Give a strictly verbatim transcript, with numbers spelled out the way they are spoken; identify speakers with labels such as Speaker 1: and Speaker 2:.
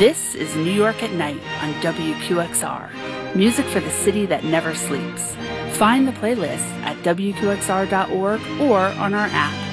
Speaker 1: This is New York at Night on W Q X R, music for the city that never sleeps. Find the playlist at W Q X R dot org or on our app.